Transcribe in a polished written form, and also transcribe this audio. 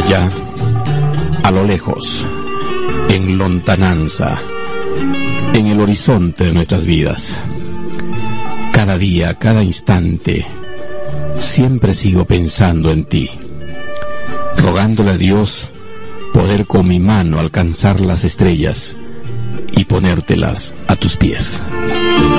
Allá, a lo lejos, en lontananza, en el horizonte de nuestras vidas, cada día, cada instante, siempre sigo pensando en ti, rogándole a Dios poder con mi mano alcanzar las estrellas y ponértelas a tus pies.